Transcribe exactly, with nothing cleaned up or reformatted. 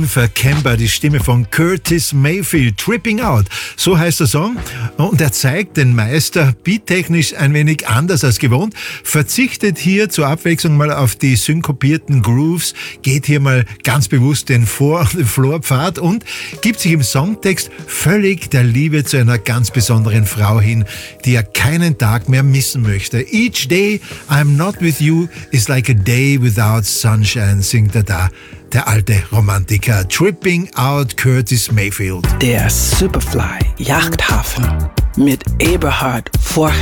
Unverkennbar, die Stimme von Curtis Mayfield, Tripping Out, so heißt der Song. Und er zeigt den Meister beattechnisch ein wenig anders als gewohnt, verzichtet hier zur Abwechslung mal auf die synkopierten Grooves, geht hier mal ganz bewusst den Vor- und den Floorpfad und gibt sich im Songtext völlig der Liebe zu einer ganz besonderen Frau hin, die er keinen Tag mehr missen möchte. Each day I'm not with you is like a day without sunshine, singt er da. Der alte Romantiker. Tripping Out, Curtis Mayfield. Der Superfly Yachthafen mit Eberhard Vorher.